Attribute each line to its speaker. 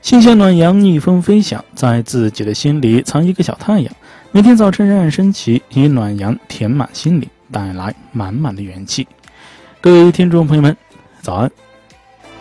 Speaker 1: 新鲜暖阳逆风飞翔，在自己的心里藏一个小太阳，每天早晨冉冉升起，以暖阳填满心灵，带来满满的元气。各位听众朋友们，早安。